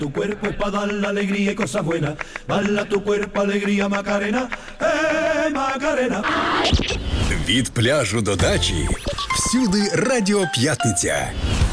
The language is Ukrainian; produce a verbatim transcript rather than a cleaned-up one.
Tu cuerpo es para dar la alegría y cosas buenas. Bala tu cuerpo, alegría, Macarena. Eh, Macarena. Від пляжу до дачі. Всюди Радіо П'ятниця.